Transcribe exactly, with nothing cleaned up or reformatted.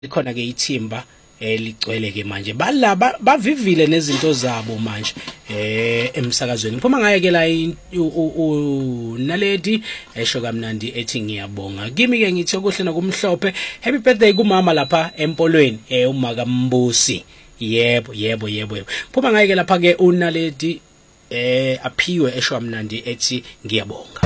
likhona ke ithimba eligcwele ke manje balaba bavivile nezinto zabo manje eh emsakazweni ngiphuma ngaye ke la uNaledi esho kamnandi ethi ngiyabonga kimi ke ngithi okuhle nokumhlophe happy birthday kumama lapha empolweni eh uma kaMbusi yebo yebo yebo yebo phuma ngaye ke lapha ke uNaledi eh aphiwe esho kamnandi ethi ngiyabonga.